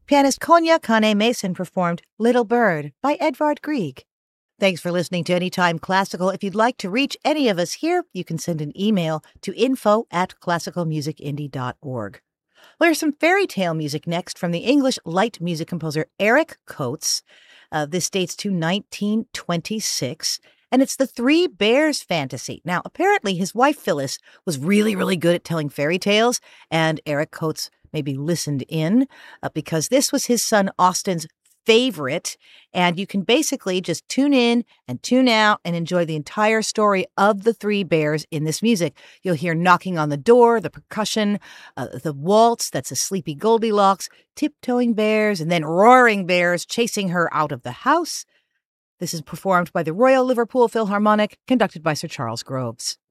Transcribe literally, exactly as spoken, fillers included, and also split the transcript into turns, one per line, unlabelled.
Pianist Konya Kane-Mason performed Little Bird by Edvard Grieg. Thanks for listening to Anytime Classical. If you'd like to reach any of us here, you can send an email to info at classical music indie dot org. Well, here's some fairy tale music next from the English light music composer Eric Coates. Uh, this dates to nineteen twenty-six, and it's the Three Bears fantasy. Now, apparently his wife Phyllis was really, really good at telling fairy tales, and Eric Coates maybe listened in uh, because this was his son Austin's favorite, and you can basically just tune in and tune out and enjoy the entire story of the Three Bears in this music. You'll hear knocking on the door, the percussion, uh, the waltz, that's a sleepy Goldilocks, tiptoeing bears, and then roaring bears chasing her out of the house. This is performed by the Royal Liverpool Philharmonic, conducted by Sir Charles Groves.